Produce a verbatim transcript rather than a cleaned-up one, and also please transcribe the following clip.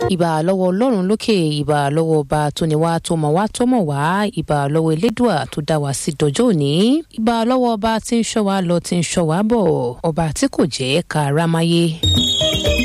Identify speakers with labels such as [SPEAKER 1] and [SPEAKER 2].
[SPEAKER 1] ìbà lọ́wọ́ ọlọ́run lókè, ìbà lọ́wọ́ ọba tó ní wá tó mọ̀ wá tó mọ̀ wá, ìbà lọ́wọ́ elédùà tó dá wa sí dọjọ́ òní, ìbà lọ́wọ́ ọba tí ń ṣọ́ wa lọ tí ń ṣọ́ wa bọ̀, ọba tí kò jẹ́ ká rámáyé.